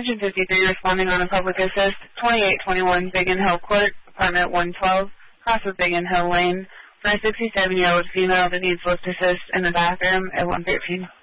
Engine 53 responding on a public assist, 2821 Biggin Hill Court, apartment 112, cross of Biggin Hill Lane, for a 67-year-old female that needs lift assist in the bathroom at 113.